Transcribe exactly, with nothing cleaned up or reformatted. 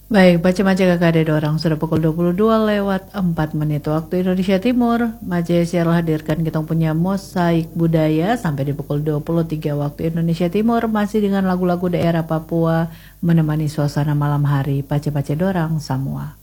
Baik, baca Mace Kakade Dorang sudah pukul dua puluh dua lewat empat menit waktu Indonesia Timur. Mace siarlah hadirkan kita punya mosaik budaya sampai di pukul dua puluh tiga waktu Indonesia Timur, masih dengan lagu-lagu daerah Papua menemani suasana malam hari. Pace-pace Dorang Samoa.